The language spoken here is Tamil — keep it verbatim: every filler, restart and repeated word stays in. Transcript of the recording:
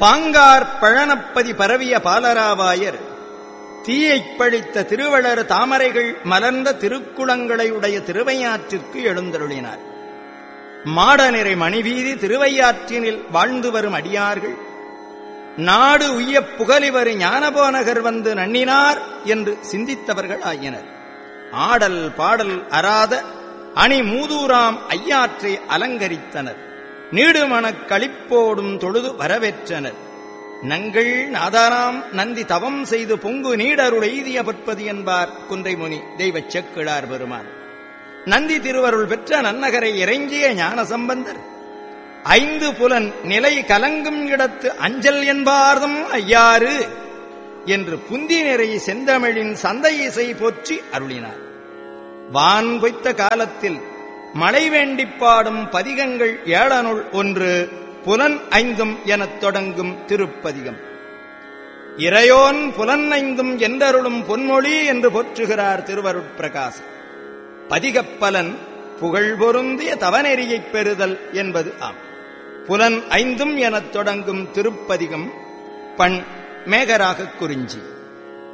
பாங்கார் பழனப்பதி பரவிய பாலராவாயர் தீயைப் பழித்த திருவளர் தாமரைகள் மலர்ந்த திருக்குளங்களை உடைய திருவையாற்றிற்கு எழுந்தருளினார். மாடநிறை மணிவீதி திருவையாற்றினில் வாழ்ந்து வரும் அடியார்கள் நாடு உய்யப் புகலிவர் ஞானபோனகர் வந்து நன்னினார் என்று சிந்தித்தவர்கள் ஆயினர். ஆடல் பாடல் அறாத அணி மூதூராம் ஐயாற்றை அலங்கரித்தனர். நீடுமணக் களிப்போடும் தொழுது வரவேற்றனர். நங்கள் நாதாராம் நந்தி தவம் செய்து பொங்கு நீடருள் எய்திய பற்பதி என்பார் குன்றைமுனி தெய்வச் செக்கிழார் பெருமான். நந்தி திருவருள் பெற்ற நன்னகரை இறங்கிய ஞான சம்பந்தர் ஐந்து புலன் நிலை கலங்கும் இடத்து அஞ்சல் என்பார்தம் ஐயாறு என்று புந்தி நிறை செந்தமிழின் சந்தை இசை போற்றி அருளினார். வான் பொய்த்த காலத்தில் மழை வேண்டிப் பாடும் பதிகங்கள் ஏழனுள் ஒன்று புலன் ஐந்தும் எனத் தொடங்கும் திருப்பதிகம். இறையோன் புலன் ஐந்தும் என்றருளும் பொன்மொழி என்று போற்றுகிறார் திருவருட்பிரகாசம். பதிகப்பலன் புகழ் பொருந்திய தவநெறியைப் பெறுதல் என்பது ஆம். புலன் ஐந்தும் எனத் தொடங்கும் திருப்பதிகம். பண் மேகராகக் குறிஞ்சி.